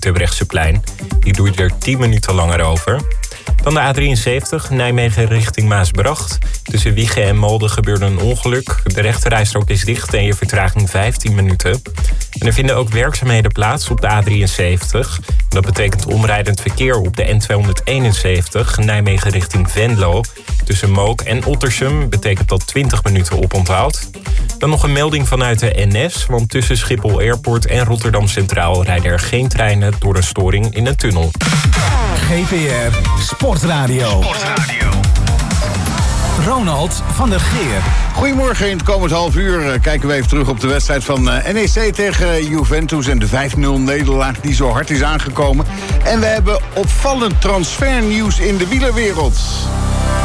Terbrechtseplein. Die doe je er 10 minuten langer over. Dan de A73, Nijmegen richting Maasbracht. Tussen Wijchen en Molde gebeurde een ongeluk. De rechterrijstrook is dicht en je vertraging 15 minuten. En er vinden ook werkzaamheden plaats op de A73. Dat betekent omrijdend verkeer op de N271, Nijmegen richting Venlo. Tussen Mook en Ottersum betekent dat 20 minuten oponthoud. Dan nog een melding vanuit de NS, want tussen Schiphol Airport en Rotterdam Centraal rijden er geen treinen door een storing in een tunnel. GPR Sportradio. Ronald van der Geer. Goedemorgen, in het komend half uur kijken we even terug op de wedstrijd van NEC tegen Juventus en de 5-0 nederlaag die zo hard is aangekomen. En we hebben opvallend transfernieuws in de wielerwereld.